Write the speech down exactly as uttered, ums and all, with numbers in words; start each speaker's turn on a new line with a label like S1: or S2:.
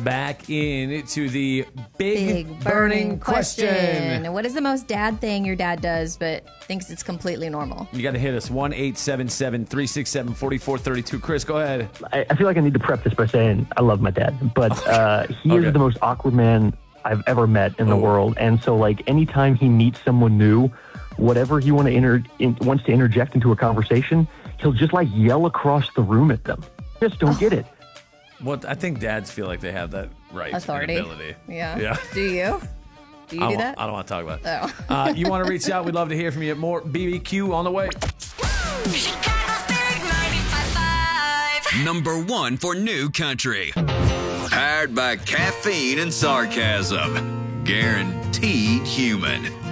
S1: back into the big,
S2: Big
S1: burning,
S2: burning
S1: question.
S2: question. What is the most dad thing your dad does but thinks it's completely normal?
S1: You got to hit us. one eight seven seven, three six seven, four four three two. Chris, go ahead.
S3: I, I feel like I need to prep this by saying I love my dad, but uh, he
S1: Okay.
S3: is the most awkward man I've ever met in the
S1: Oh.
S3: world. And so, like, anytime he meets someone new, whatever he want to inter- in, wants to interject into a conversation, he'll just, like, yell across the room at them. Just don't get it.
S1: Well, I think dads feel like they have that right and
S2: Authority.
S1: ability.
S2: Yeah.
S1: Yeah.
S2: Do you? Do you
S1: I
S2: do
S1: don't,
S2: that?
S1: I don't want to talk about it.
S2: Oh.
S1: uh, you want to reach out? We'd love to hear from you. More B B Q on the way.
S4: Chicago's Big ninety-five point five.
S5: Number one for New Country. Powered by caffeine and sarcasm. Guaranteed human.